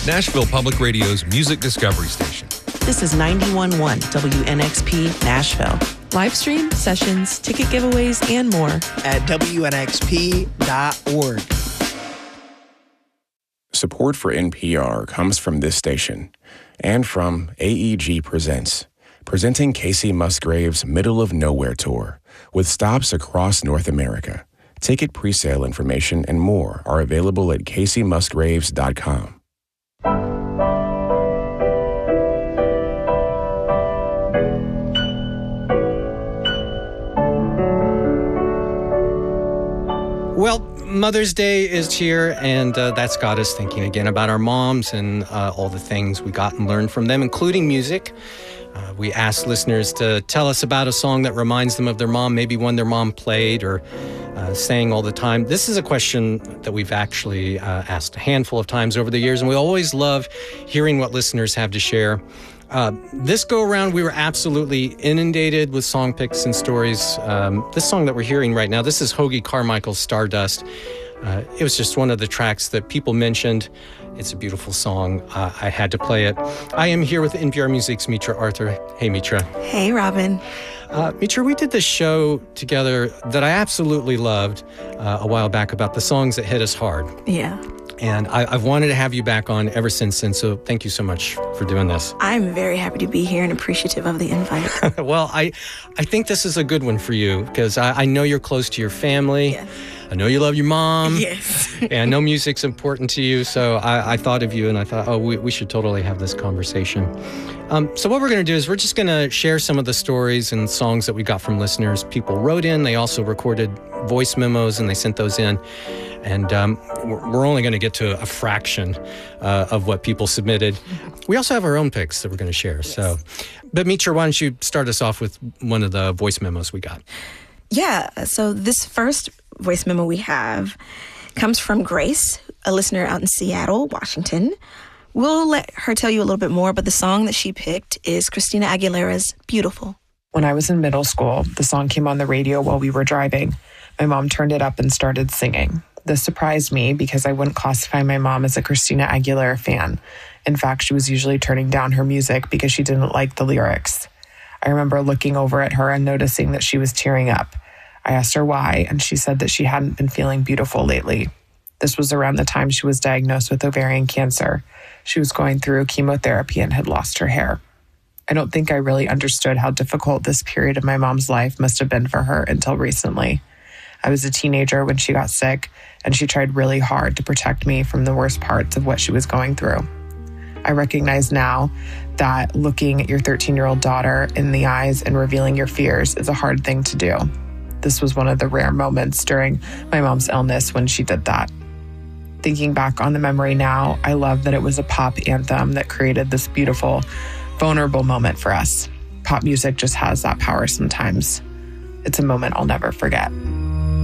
Nashville Public Radio's music discovery station. This is 91.1 WNXP Nashville. Live stream, sessions, ticket giveaways, and more at WNXP.org. Support for NPR comes from this station and from AEG Presents, presenting Casey Musgrave's Middle of Nowhere Tour with stops across North America. Ticket presale information and more are available at caseymusgraves.com. Well, Mother's Day is here, and that's got us thinking again about our moms and all the things we got and learned from them, including music. We asked listeners to tell us about a song that reminds them of their mom, maybe one their mom played or sang all the time. This is a question that we've actually asked a handful of times over the years, and we always love hearing what listeners have to share. This go-around, we were absolutely inundated with song picks and stories. This song that we're hearing right now, this is Hoagy Carmichael's Stardust. It was just one of the tracks that people mentioned. It's a beautiful song. I had to play it. I am here with NPR Music's Mitra Arthur. Hey, Mitra. Hey, Robin. Mitra, we did this show together that I absolutely loved a while back about the songs that hit us hard. Yeah. And I've wanted to have you back on ever since then, so thank you so much for doing this. I'm very happy to be here and appreciative of the invite. Well, I think this is a good one for you because I know you're close to your family. Yes. I know you love your mom. Yes. And I know music's important to you, so I thought of you and I thought, we should totally have this conversation. So what we're going to do is we're just going to share some of the stories and songs that we got from listeners. People wrote in, they also recorded voice memos and they sent those in. And we're only going to get to a fraction of what people submitted. We also have our own picks that we're going to share. Yes. So, but Mitra, why don't you start us off with one of the voice memos we got? Yeah, so this first voice memo we have comes from Grace, a listener out in Seattle, Washington. We'll let her tell you a little bit more, but the song that she picked is Christina Aguilera's Beautiful. When I was in middle school, the song came on the radio while we were driving. My mom turned it up and started singing. This surprised me because I wouldn't classify my mom as a Christina Aguilera fan. In fact, she was usually turning down her music because she didn't like the lyrics. I remember looking over at her and noticing that she was tearing up. I asked her why, and she said that she hadn't been feeling beautiful lately. This was around the time she was diagnosed with ovarian cancer. She was going through chemotherapy and had lost her hair. I don't think I really understood how difficult this period of my mom's life must have been for her until recently. I was a teenager when she got sick, and she tried really hard to protect me from the worst parts of what she was going through. I recognize now that looking at your 13-year-old daughter in the eyes and revealing your fears is a hard thing to do. This was one of the rare moments during my mom's illness when she did that. Thinking back on the memory now, I love that it was a pop anthem that created this beautiful, vulnerable moment for us. Pop music just has that power sometimes. It's a moment I'll never forget.